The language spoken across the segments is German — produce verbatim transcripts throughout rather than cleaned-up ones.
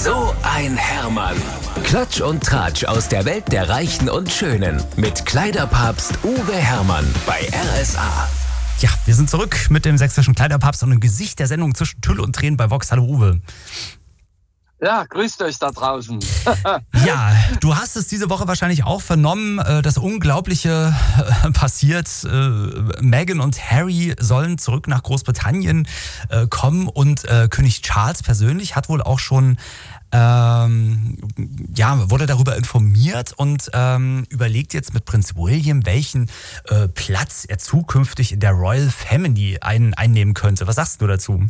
So ein Herrmann. Klatsch und Tratsch aus der Welt der Reichen und Schönen. Mit Kleiderpapst Uwe Herrmann bei R S A. Ja, wir sind zurück mit dem sächsischen Kleiderpapst und im Gesicht der Sendung zwischen Tüll und Tränen bei Vox. Hallo Uwe. Ja, grüßt euch da draußen. Ja, du hast es diese Woche wahrscheinlich auch vernommen, das Unglaubliche passiert. Meghan und Harry sollen zurück nach Großbritannien kommen und König Charles persönlich hat wohl auch schon Ähm, ja, wurde darüber informiert und ähm, überlegt jetzt mit Prinz William, welchen äh, Platz er zukünftig in der Royal Family ein, einnehmen könnte. Was sagst du dazu?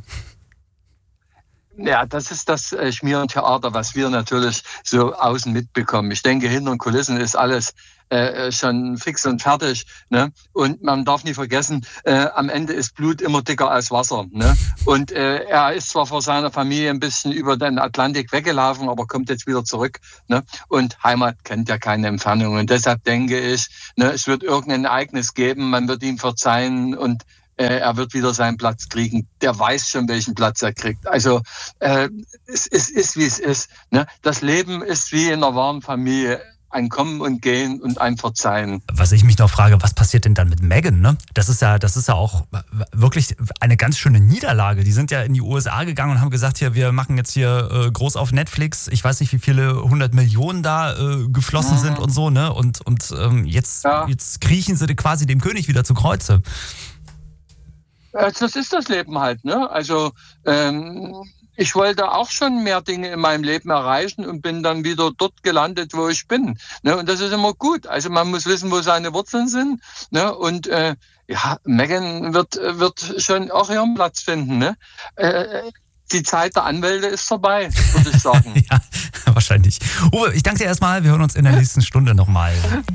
Ja, das ist das äh, Schmierentheater, was wir natürlich so außen mitbekommen. Ich denke, hinter den Kulissen ist alles äh, schon fix und fertig. Ne? Und man darf nie vergessen, äh, am Ende ist Blut immer dicker als Wasser. Ne? Und äh, er ist zwar vor seiner Familie ein bisschen über den Atlantik weggelaufen, aber kommt jetzt wieder zurück. Ne? Und Heimat kennt ja keine Entfernung. Und deshalb denke ich, ne, es wird irgendein Ereignis geben, man wird ihm verzeihen und er wird wieder seinen Platz kriegen. Der weiß schon, welchen Platz er kriegt. Also äh, es, es ist, wie es ist. Ne? Das Leben ist wie in einer wahren Familie. Ein Kommen und Gehen und ein Verzeihen. Was ich mich noch frage, was passiert denn dann mit Meghan? Ne? Das ist ja, das ist ja auch wirklich eine ganz schöne Niederlage. Die sind ja in die U S A gegangen und haben gesagt, hier, wir machen jetzt hier äh, groß auf Netflix. Ich weiß nicht, wie viele hundert Millionen da äh, geflossen mhm. sind und so. Ne? Und, und ähm, jetzt, ja. jetzt kriechen sie quasi dem König wieder zu Kreuze. Das ist das Leben halt, ne? Also ähm, ich wollte auch schon mehr Dinge in meinem Leben erreichen und bin dann wieder dort gelandet, wo ich bin. Ne? Und das ist immer gut. Also man muss wissen, wo seine Wurzeln sind. Ne? Und äh, ja, Meghan wird wird schon auch ihren Platz finden. Ne? Äh, die Zeit der Anwälte ist vorbei, würde ich sagen. Ja, wahrscheinlich. Uwe, ich danke dir erstmal. Wir hören uns in der nächsten Stunde nochmal.